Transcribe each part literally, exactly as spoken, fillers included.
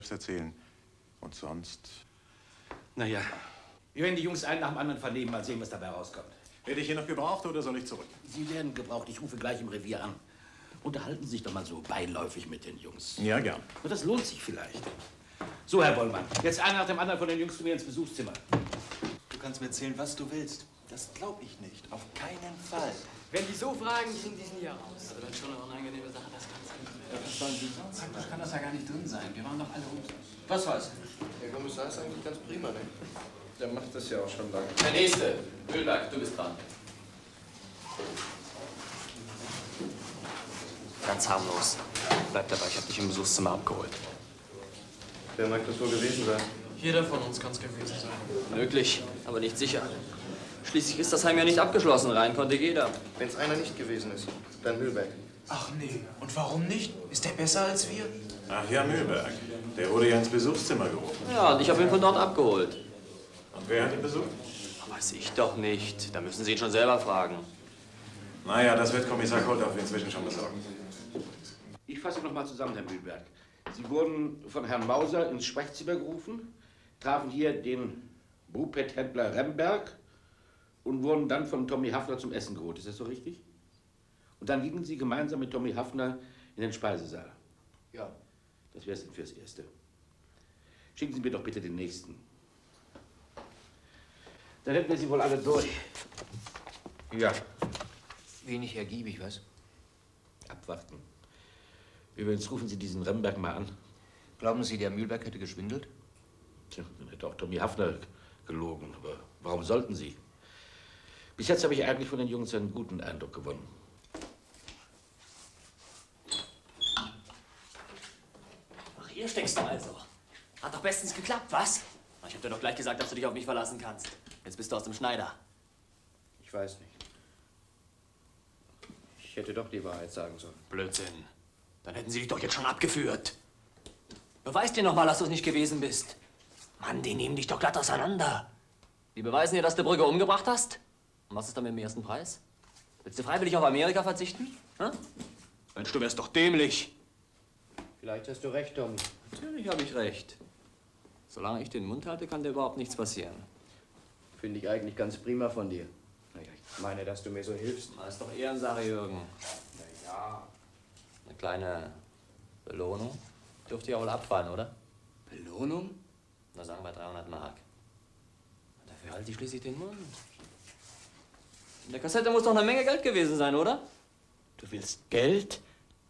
erzählen. Und sonst? Naja, wir werden die Jungs einen nach dem anderen vernehmen, mal sehen, was dabei rauskommt. Werde ich hier noch gebraucht oder soll ich zurück? Sie werden gebraucht. Ich rufe gleich im Revier an. Unterhalten Sie sich doch mal so beiläufig mit den Jungs. Ja, gern. Und das lohnt sich vielleicht. So, Herr Bollmann, jetzt einer nach dem anderen von den Jungs zu mir ins Besuchszimmer. Du kannst mir erzählen, was du willst. Das glaube ich nicht. Auf keinen Fall. Wenn die so fragen, kriegen die es nie heraus. Aber dann schon eine unangenehme Sache, das Ganze. Ja, was sollen die sonst? Praktisch kann das ja gar nicht drin sein. Wir waren doch alle unter uns. Was war's? Der Kommissar ist eigentlich ganz prima, ne? Der macht das ja auch schon lange. Der Nächste. Mühlberg, du bist dran. Ganz harmlos. Bleib dabei, ich hab dich im Besuchszimmer abgeholt. Wer mag das wohl gewesen sein? Jeder von uns kann es gewesen sein. Möglich, aber nicht sicher. Schließlich ist das Heim ja nicht abgeschlossen, rein konnte jeder. Wenn es einer nicht gewesen ist, dann Mühlberg. Ach nee, und warum nicht? Ist der besser als wir? Ach ja, Mühlberg. Der wurde ja ins Besuchszimmer gerufen. Ja, und ich habe ihn von dort abgeholt. Und wer hat ihn besucht? Weiß ich doch nicht. Da müssen Sie ihn schon selber fragen. Naja, das wird Kommissar Koldorf inzwischen schon besorgen. Ich fasse noch mal zusammen, Herr Mühlberg. Sie wurden von Herrn Mauser ins Sprechzimmer gerufen, trafen hier den Brupet-Händler Remberg und wurden dann von Tommy Haffner zum Essen geholt. Ist das so richtig? Und dann gingen Sie gemeinsam mit Tommy Haffner in den Speisesaal. Ja. Das wäre es denn fürs Erste. Schicken Sie mir doch bitte den Nächsten. Dann hätten wir Sie wohl alle durch. Ja. Wenig ergiebig, was? Abwarten. Übrigens rufen Sie diesen Remberg mal an. Glauben Sie, der Mühlberg hätte geschwindelt? Tja, dann hätte auch Tommy Haffner gelogen. Aber warum sollten Sie? Bis jetzt habe ich eigentlich von den Jungs einen guten Eindruck gewonnen. Ach, hier steckst du also. Hat doch bestens geklappt, was? Ich hab dir doch gleich gesagt, dass du dich auf mich verlassen kannst. Jetzt bist du aus dem Schneider. Ich weiß nicht. Ich hätte doch die Wahrheit sagen sollen. Blödsinn. Dann hätten sie dich doch jetzt schon abgeführt. Beweis dir noch mal, dass du es nicht gewesen bist. Mann, die nehmen dich doch glatt auseinander. Die beweisen dir, dass du Brügge umgebracht hast? Und was ist dann mit dem ersten Preis? Willst du freiwillig auf Amerika verzichten? Hm? Mensch, du wärst doch dämlich. Vielleicht hast du recht, Tommy. Natürlich habe ich recht. Solange ich den Mund halte, kann dir überhaupt nichts passieren. Finde ich eigentlich ganz prima von dir. Naja, ich meine, dass du mir so hilfst. Das ist doch Ehrensache, Jürgen. Na ja. Eine kleine Belohnung dürfte ja wohl abfallen, oder? Belohnung? Na, sagen wir dreihundert Mark. Dafür halte ich schließlich den Mund. In der Kassette muss doch eine Menge Geld gewesen sein, oder? Du willst Geld?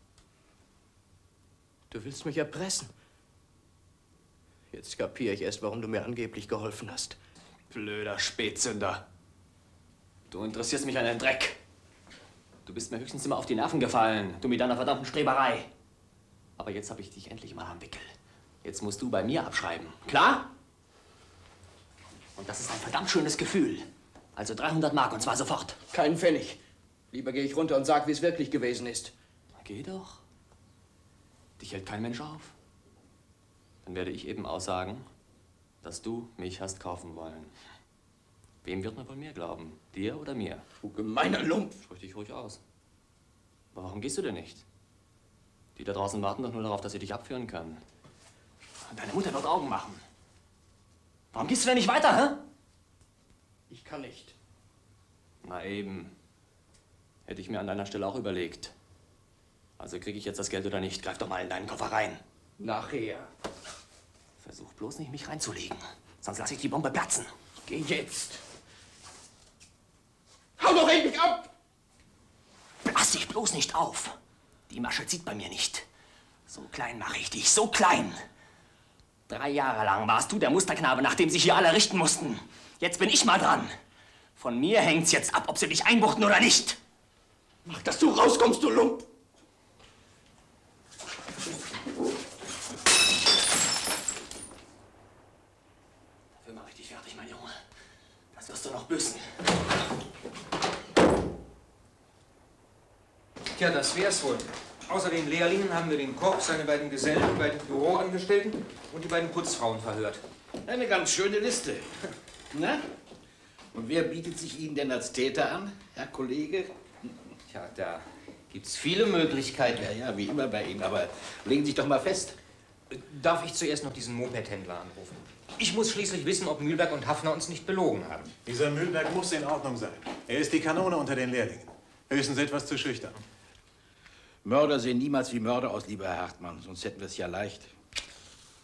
Du willst mich erpressen. Jetzt kapiere ich erst, warum du mir angeblich geholfen hast. Blöder Spätzünder. Du interessierst mich an den Dreck. Du bist mir höchstens immer auf die Nerven gefallen, du mit deiner verdammten Streberei. Aber jetzt habe ich dich endlich mal am Wickel. Jetzt musst du bei mir abschreiben. Klar? Und das ist ein verdammt schönes Gefühl. Also dreihundert Mark, und zwar sofort. Keinen Pfennig. Lieber gehe ich runter und sag, wie es wirklich gewesen ist. Na, geh doch. Dich hält kein Mensch auf. Dann werde ich eben aussagen, dass du mich hast kaufen wollen. Wem wird man von mir glauben? Dir oder mir? Du gemeiner Lump. Sprich dich ruhig aus. Aber warum gehst du denn nicht? Die da draußen warten doch nur darauf, dass sie dich abführen können. Deine Mutter wird Augen machen. Warum gehst du denn nicht weiter, hä? Ich kann nicht. Na eben. Hätte ich mir an deiner Stelle auch überlegt. Also kriege ich jetzt das Geld oder nicht? Greif doch mal in deinen Koffer rein. Nachher. Versuch bloß nicht, mich reinzulegen. Sonst lasse ich die Bombe platzen. Geh jetzt. Hau doch endlich ab! Pass dich bloß nicht auf. Die Masche zieht bei mir nicht. So klein mache ich dich, so klein. Drei Jahre lang warst du der Musterknabe, nach dem sich hier alle richten mussten. Jetzt bin ich mal dran. Von mir hängt's jetzt ab, ob sie dich einbuchten oder nicht. Mach, dass du rauskommst, du Lump! Dafür mache ich dich fertig, mein Junge. Das wirst du noch büßen. Tja, das wär's wohl. Außer den Lehrlingen haben wir den Koch, seine beiden Gesellen, die beiden Büroangestellten und die beiden Putzfrauen verhört. Eine ganz schöne Liste. Na? Und wer bietet sich Ihnen denn als Täter an, Herr Kollege? Tja, da gibt's viele Möglichkeiten. Ja, ja, wie immer bei Ihnen. Aber legen Sie sich doch mal fest. Darf ich zuerst noch diesen Moped-Händler anrufen? Ich muss schließlich wissen, ob Mühlberg und Haffner uns nicht belogen haben. Dieser Mühlberg muss in Ordnung sein. Er ist die Kanone unter den Lehrlingen. Höchstens etwas zu schüchtern. Mörder sehen niemals wie Mörder aus, lieber Herr Hartmann. Sonst hätten wir es ja leicht.